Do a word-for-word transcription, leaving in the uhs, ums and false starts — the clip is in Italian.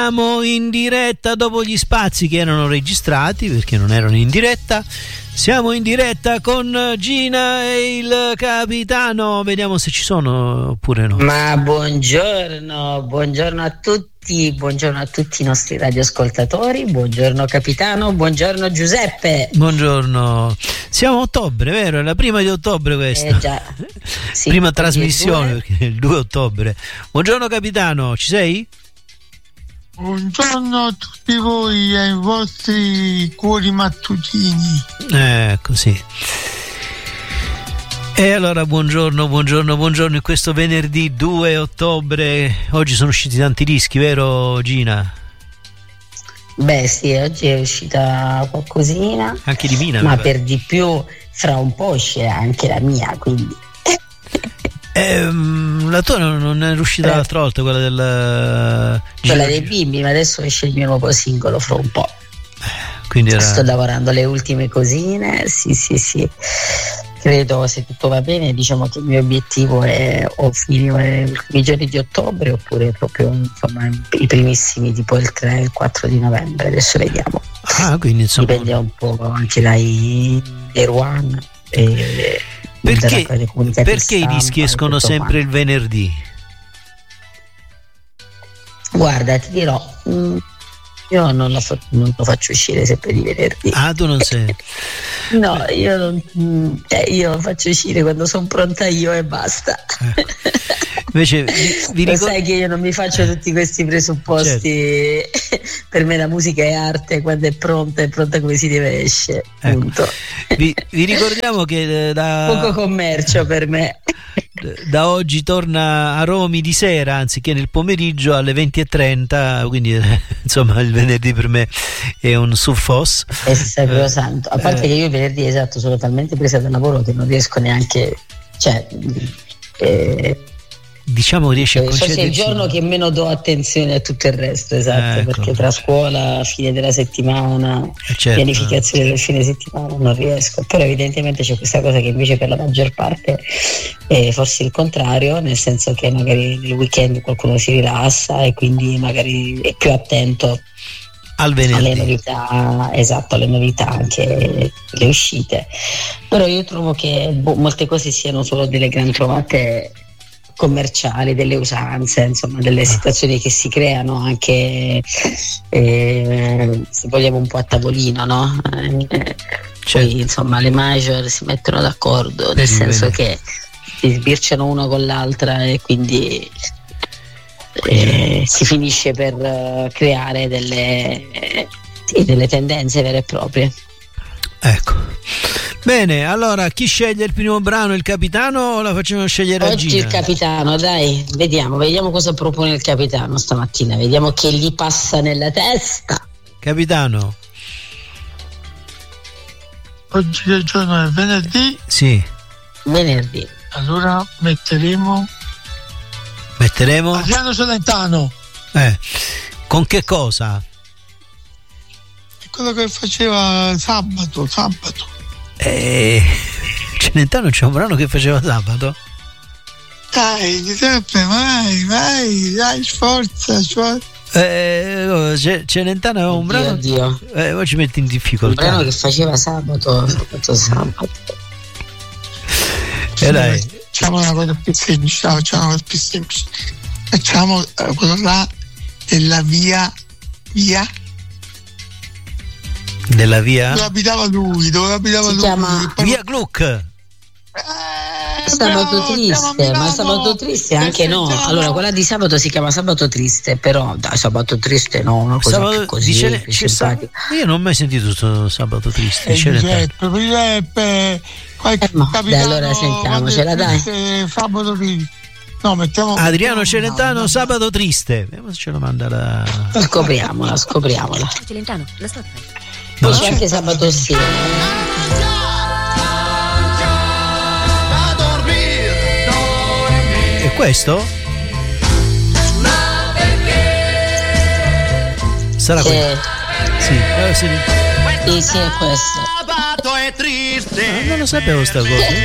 Siamo in diretta dopo gli spazi che erano registrati perché non erano in diretta. Siamo in diretta con Gina e il capitano. Vediamo se ci sono oppure no. Ma buongiorno, buongiorno a tutti, buongiorno a tutti i nostri radioascoltatori, buongiorno capitano, buongiorno Giuseppe. Buongiorno. Siamo a ottobre, vero? È la prima di ottobre questa. Eh già. Sì, prima trasmissione perché è il due ottobre. Buongiorno capitano, ci sei? Buongiorno a tutti voi e ai vostri cuori mattutini. Eh, così. E allora buongiorno, buongiorno, buongiorno in questo venerdì due ottobre. Oggi sono usciti tanti dischi, vero Gina? Beh sì, oggi è uscita qualcosina. Anche di Mina. Ma per di più fra un po' uscirà anche la mia, quindi... Ehm, la tua non è uscita eh. l'altra volta, quella del quella dei bimbi, ma adesso esce il mio nuovo singolo fra un po'. Quindi era... sto lavorando alle ultime cosine, sì sì sì, credo, se tutto va bene, diciamo che il mio obiettivo è o finire i ultimi giorni di ottobre oppure proprio insomma i primissimi, tipo il tre il quattro di novembre, adesso vediamo. Ah, quindi insomma dipende un po' anche dai Erwan e perché, perché i dischi escono sempre il venerdì? Guarda, ti dirò, mh, io non lo, fa- non lo faccio uscire sempre di venerdì. Ah, tu non sei? No, io non, mh, eh, io lo faccio uscire quando sono pronta io e basta. Eh. Invece vi, vi lo ricor- sai che io non mi faccio tutti questi presupposti. Certo. Per me la musica è arte, quando è pronta è pronta come si deve esce, punto. Ecco. Vi, vi ricordiamo che da poco commercio per me. Da oggi torna a Romi di sera anziché nel pomeriggio alle venti e trenta, quindi insomma il venerdì per me è un suffos. È sacrosanto, a parte eh. che io il venerdì esatto sono talmente presa dal lavoro che non riesco neanche, cioè eh, diciamo riesce a concederci. È il giorno che meno do attenzione a tutto il resto, esatto, ecco. Perché tra scuola, fine della settimana, eh certo. pianificazione del fine settimana non riesco, però evidentemente c'è questa cosa che invece per la maggior parte è forse il contrario, nel senso che magari nel weekend qualcuno si rilassa e quindi magari è più attento al venerdì. Alle novità, esatto, alle novità, anche le uscite, però io trovo che boh, molte cose siano solo delle gran trovate commerciali, delle usanze, insomma delle situazioni che si creano anche eh, se vogliamo un po' a tavolino, no? Eh, certo. Poi insomma le major si mettono d'accordo, nel senso che si sbirciano una con l'altra e quindi eh, si finisce per uh, creare delle, eh, sì, delle tendenze vere e proprie. Ecco. Bene, allora chi sceglie il primo brano, il capitano o la facciamo scegliere oggi a Gina? Il capitano, dai, vediamo, vediamo cosa propone il capitano stamattina, vediamo che gli passa nella testa. Capitano. Oggi che giorno è? Venerdì? Sì. Venerdì. Allora metteremo Metteremo Adriano Celentano. Eh, con che cosa? È quello che faceva sabato, sabato. Eh, Celentano c'è un brano che faceva sabato? Dai, Giuseppe, vai, vai, dai, sforza, sforza. Eh, C- Celentano è un brano. Oddio. Eh, poi ci metti in difficoltà. Un brano che faceva sabato, sabato, sabato. E eh dai. Facciamo una cosa più semplice, facciamo una cosa più semplice. Facciamo eh, quello là della via, via. Della via? Dove abitava lui, dove abitava si lui. Chiama... Poi... Via Gluck. Eh, sabato bravo, triste, ma sabato triste anche no. Allora quella di sabato si chiama sabato triste, però dai, sabato triste no, una cosa sabato, più così dice, più simpatica. Io non ho mai sentito questo sabato triste. Eh, Giuseppe, Giuseppe, qualche eh, no, capitano, dai, allora sentiamocela, dai. Sabato triste. No, mettiamo Adriano Celentano, no, sabato triste. Vediamo se ce lo manda la. Scopriamola, scopriamola. Celentano, la sto no, c'è anche sabato sera. E questo? Sarà che... questo? Sì, eh, sì. Sì, sì, è questo. Non lo sapevo sta cosa.